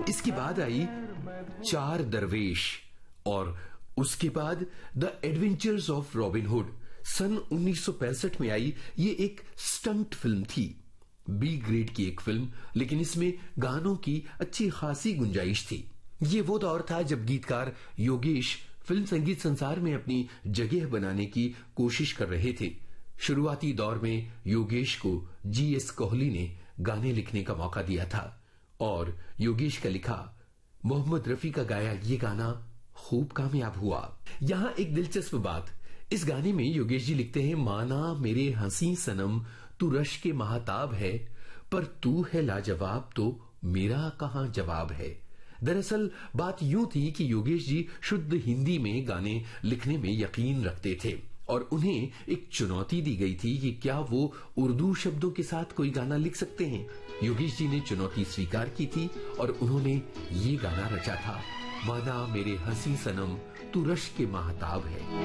इसके बाद आई चार दरवेश और उसके बाद the adventures of robin hood. सन 1965 में आई ये एक स्टंट फिल्म थी, बी ग्रेड की एक फिल्म, लेकिन इसमें गानों की अच्छी खासी गुंजाइश थी। ये वो दौर था जब गीतकार योगेश फिल्म संगीत संसार में अपनी जगह बनाने की कोशिश कर रहे थे। शुरुआती दौर में योगेश को जीएस कोहली ने गाने लिखने का मौका दिया था और योगेश का लिखा, मोहम्मद रफी का गाया ये गाना खूब कामयाब हुआ। यहां एक दिलचस्प बात, इस गाने में योगेश जी लिखते हैं, माना मेरे हंसी सनम तू रश के महाताब है, पर तू है लाजवाब तो मेरा कहां जवाब है। दरअसल बात यूं थी कि योगेश जी शुद्ध हिंदी में गाने लिखने में यकीन रखते थे और उन्हें एक चुनौती दी गई थी कि क्या वो उर्दू शब्दों के साथ कोई गाना लिख सकते हैं। योगेश जी ने चुनौती स्वीकार की थी और उन्होंने ये गाना रचा था, माना मेरे हंसी सनम तू रश के महाताब है।